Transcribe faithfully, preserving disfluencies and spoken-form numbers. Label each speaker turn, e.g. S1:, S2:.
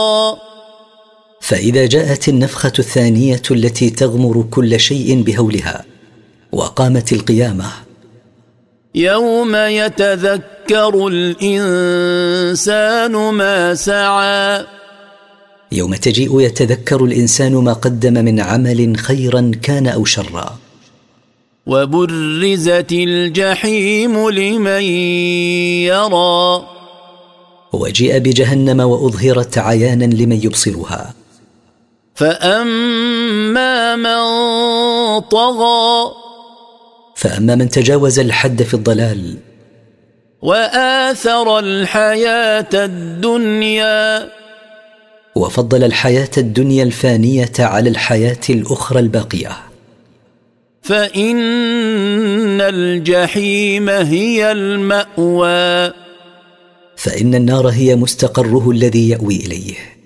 S1: فإذا جاءت النفخة الثانية التي تغمر كل شيء بهولها وقامت القيامة،
S2: يوم يتذكر الإنسان ما سعى،
S1: يوم تجيء يتذكر الإنسان ما قدم من عمل خيرا كان أو شرا.
S2: وبرزت الجحيم لمن يرى،
S1: وجيء بجهنم وأظهرت عيانا لمن يبصرها.
S2: فأما من طغى،
S1: فأما من تجاوز الحد في الضلال
S2: وآثر الحياة الدنيا،
S1: وفضل الحياة الدنيا الفانية على الحياة الأخرى الباقية،
S2: فإن الجحيم هي المأوى،
S1: فإن النار هي مستقره الذي يأوي إليه.